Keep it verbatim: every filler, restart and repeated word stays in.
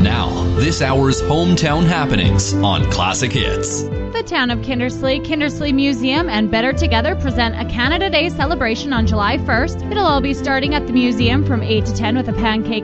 Now, this hour's hometown happenings on Classic Hits. The town of Kindersley, Kindersley Museum, and Better Together present a Canada Day celebration on July first. It'll all be starting at the museum from eight to ten with a pancake